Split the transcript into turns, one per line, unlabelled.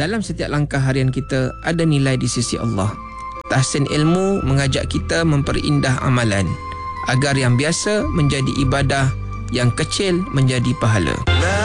Dalam setiap langkah harian kita ada nilai di sisi Allah. Tahsin ilmu mengajak kita memperindah amalan agar yang biasa menjadi ibadah, yang kecil menjadi pahala.